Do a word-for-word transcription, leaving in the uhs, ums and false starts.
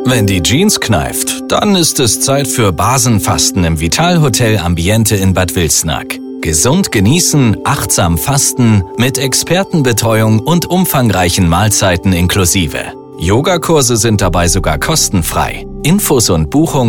Wenn die Jeans kneift, dann ist es Zeit für Basenfasten im Vitalhotel Ambiente in Bad Wilsnack. Gesund genießen, achtsam fasten, mit Expertenbetreuung und umfangreichen Mahlzeiten inklusive. Yogakurse sind dabei sogar kostenfrei. Infos und Buchung